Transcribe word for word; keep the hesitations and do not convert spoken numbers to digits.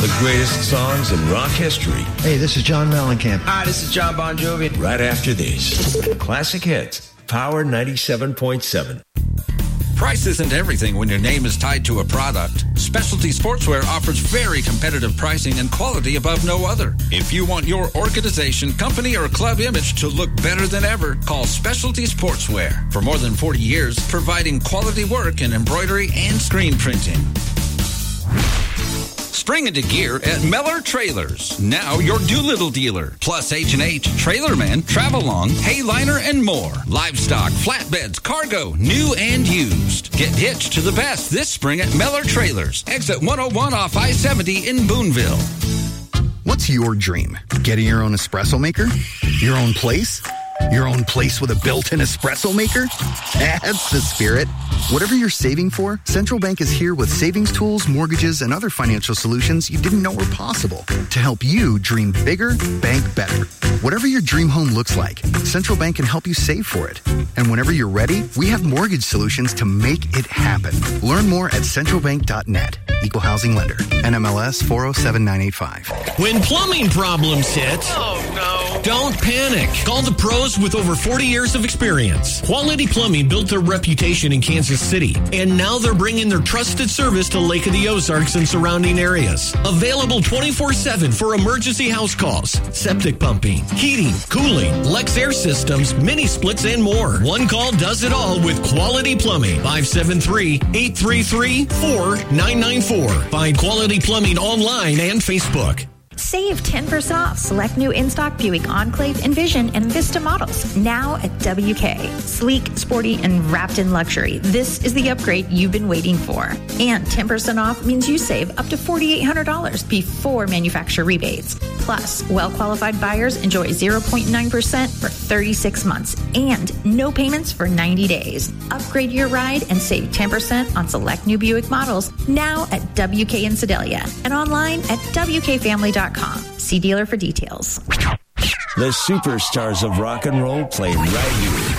the greatest songs in rock history. Hey, this is John Mellencamp. Hi, this is John Bon Jovi. Right after this. Classic Hits, Power ninety-seven point seven. Price isn't everything when your name is tied to a product. Specialty Sportswear offers very competitive pricing and quality above no other. If you want your organization, company, or club image to look better than ever, call Specialty Sportswear. For more than forty years, providing quality work in embroidery and screen printing. Spring into gear at Meller Trailers. Now your Doolittle dealer. Plus H and H, Trailerman, Travelong, Hayliner, and more. Livestock, flatbeds, cargo, new and used. Get hitched to the best this spring at Meller Trailers. Exit one oh one off I seventy in Boonville. What's your dream? Getting your own espresso maker? Your own place? Your own place with a built-in espresso maker? That's the spirit. Whatever you're saving for, Central Bank is here with savings tools, mortgages, and other financial solutions you didn't know were possible to help you dream bigger, bank better. Whatever your dream home looks like, Central Bank can help you save for it. And whenever you're ready, we have mortgage solutions to make it happen. Learn more at central bank dot net. Equal housing lender. N M L S four oh seven nine eight five. When plumbing problems hit, oh no, don't panic. Call the pros with over forty years of experience. Quality Plumbing built their reputation in Kansas City, and now they're bringing their trusted service to Lake of the Ozarks and surrounding areas. Available twenty-four seven for emergency house calls, septic pumping, heating, cooling, Lex Air Systems, mini splits, and more. One call does it all with Quality Plumbing. five seven three, eight three three, four nine nine four. Find Quality Plumbing online and Facebook. Save ten percent off select new in-stock Buick Enclave, Envision, and Vista models now at W K. Sleek, sporty, and wrapped in luxury. This is the upgrade you've been waiting for. And ten percent off means you save up to four thousand eight hundred dollars before manufacturer rebates. Plus, well-qualified buyers enjoy zero point nine percent for thirty-six months and no payments for ninety days. Upgrade your ride and save ten percent on select new Buick models now at W K in Sedalia and online at W K family dot com. See dealer for details. The superstars of rock and roll play right here.